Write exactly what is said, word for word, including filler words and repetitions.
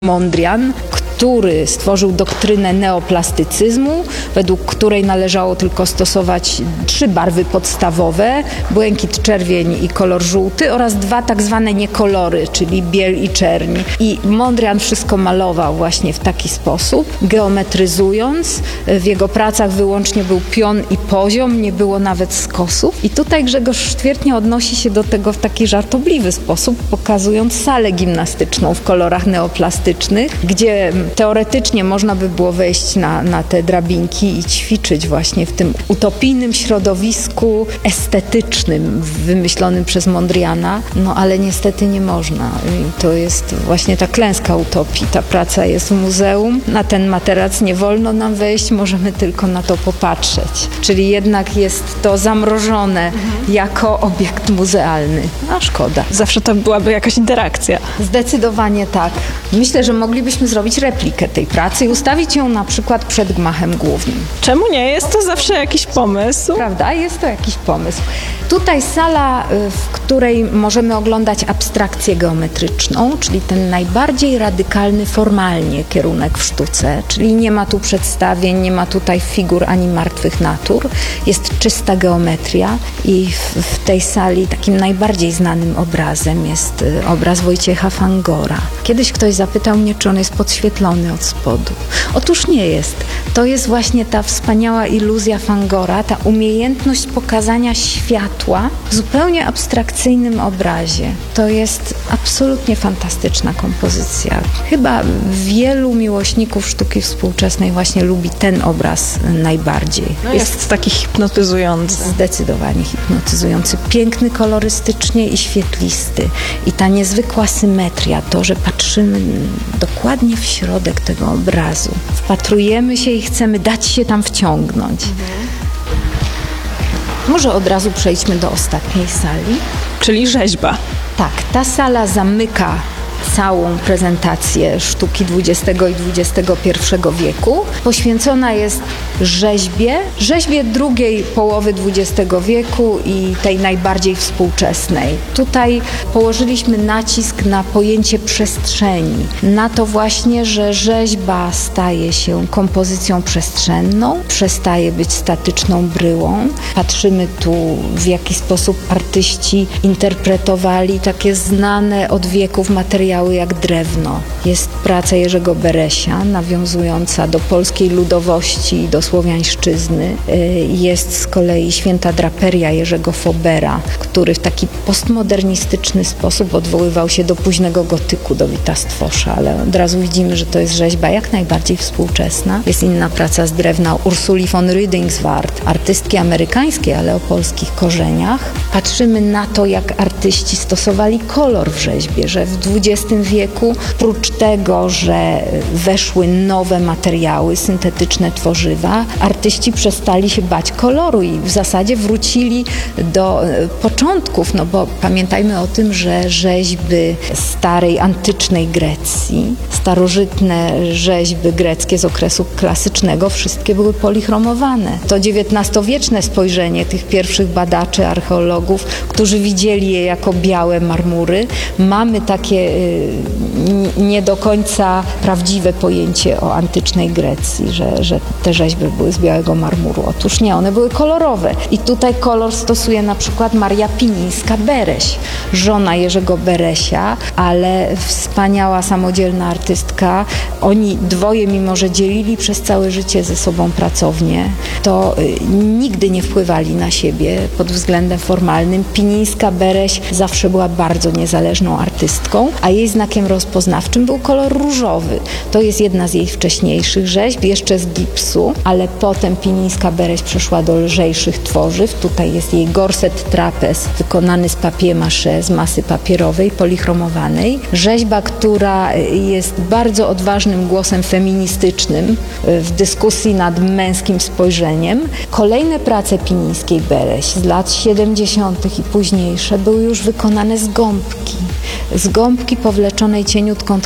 Mondrian, który stworzył doktrynę neoplastycyzmu, według której należało tylko stosować trzy barwy podstawowe, błękit, czerwień i kolor żółty, oraz dwa tak zwane niekolory, czyli biel i czerń. I Mondrian wszystko malował właśnie w taki sposób, geometryzując. W jego pracach wyłącznie był pion i poziom, nie było nawet skosów. I tutaj Grzegorz Sztwiertnia odnosi się do tego w taki żartobliwy sposób, pokazując salę gimnastyczną w kolorach neoplastycznych, gdzie teoretycznie można by było wejść na, na te drabinki i ćwiczyć właśnie w tym utopijnym środowisku estetycznym wymyślonym przez Mondriana, no ale niestety nie można. I to jest właśnie ta klęska utopii. Ta praca jest w muzeum, na ten materac nie wolno nam wejść, możemy tylko na to popatrzeć. Czyli jednak jest to zamrożone mhm. jako obiekt muzealny. A szkoda. Zawsze to byłaby jakaś interakcja. Zdecydowanie tak. Myślę, że moglibyśmy zrobić replikę tej pracy i ustawić ją na przykład przed gmachem głównym. Czemu nie? Jest to zawsze jakiś pomysł. Prawda? Jest to jakiś pomysł. Tutaj sala, w której możemy oglądać abstrakcję geometryczną, czyli ten najbardziej radykalny formalnie kierunek w sztuce, czyli nie ma tu przedstawień, nie ma tutaj figur ani martwych natur. Jest czysta geometria i w, w tej sali takim najbardziej znanym obrazem jest obraz Wojciecha Fangora. Kiedyś ktoś zapytał mnie, czy on jest podświetlony od spodu. Otóż nie jest. To jest właśnie ta wspaniała iluzja Fangora, ta umiejętność pokazania światła w zupełnie abstrakcyjnym obrazie. To jest absolutnie fantastyczna kompozycja. Chyba wielu miłośników sztuki współczesnej właśnie lubi ten obraz najbardziej. No jest, jest taki hipnotyzujący. Zdecydowanie hipnotyzujący. Piękny kolorystycznie i świetlisty. I ta niezwykła symetria, to, że patrzymy dokładnie w środek tego obrazu. Wpatrujemy się i chcemy dać się tam wciągnąć. Mhm. Może od razu przejdźmy do ostatniej sali. Czyli rzeźba. Tak, ta sala zamyka całą prezentację sztuki dwudziestego i dwudziestego pierwszego wieku. Poświęcona jest rzeźbie, rzeźbie drugiej połowy dwudziestego wieku i tej najbardziej współczesnej. Tutaj położyliśmy nacisk na pojęcie przestrzeni, na to właśnie, że rzeźba staje się kompozycją przestrzenną, przestaje być statyczną bryłą. Patrzymy tu, w jaki sposób artyści interpretowali takie znane od wieków materiały jak drewno. Jest praca Jerzego Beresia, nawiązująca do polskiej ludowości i do słowiańszczyzny. Jest z kolei Święta Draperia Jerzego Fobera, który w taki postmodernistyczny sposób odwoływał się do późnego gotyku, do Wita Stwosza, ale od razu widzimy, że to jest rzeźba jak najbardziej współczesna. Jest inna praca z drewna Ursuli von Rüdingswart, artystki amerykańskiej, ale o polskich korzeniach. Patrzymy na to, jak artyści stosowali kolor w rzeźbie, że w dwudziestym wieku, prócz tego, że weszły nowe materiały, syntetyczne tworzywa, artyści przestali się bać koloru i w zasadzie wrócili do początków, no bo pamiętajmy o tym, że rzeźby starej, antycznej Grecji, starożytne rzeźby greckie z okresu klasycznego, wszystkie były polichromowane. To dziewiętnastowieczne spojrzenie tych pierwszych badaczy, archeologów, którzy widzieli je jako białe marmury. Mamy takie nie do końca prawdziwe pojęcie o antycznej Grecji, że, że te rzeźby były z białego marmuru. Otóż nie, one były kolorowe. I tutaj kolor stosuje na przykład Maria Pinińska-Bereś, żona Jerzego Beresia, ale wspaniała, samodzielna artystka. Oni dwoje, mimo że dzielili przez całe życie ze sobą pracownię, to nigdy nie wpływali na siebie pod względem formalnym. Pinińska-Bereś zawsze była bardzo niezależną artystką, a jej znakiem rozpoznawczym był kolor różowy. To jest jedna z jej wcześniejszych rzeźb, jeszcze z gipsu, ale potem Pinińska-Bereś przeszła do lżejszych tworzyw. Tutaj jest jej gorset trapez, wykonany z papier-mâché, z masy papierowej, polichromowanej. Rzeźba, która jest bardzo odważnym głosem feministycznym w dyskusji nad męskim spojrzeniem. Kolejne prace Pinińskiej-Bereś z lat siedemdziesiątych i późniejsze były już wykonane z gąbki. Z gąbki powleczonej cieniutką